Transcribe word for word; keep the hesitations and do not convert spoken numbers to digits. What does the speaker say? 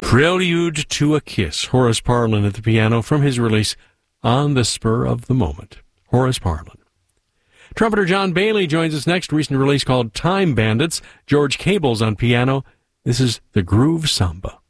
Prelude to a Kiss, Horace Parlan at the piano from his release On the Spur of the Moment. Horace Parlan. Trumpeter John Bailey joins us next, recent release called Time Bandits. George Cable's on piano. This is the Groove Samba.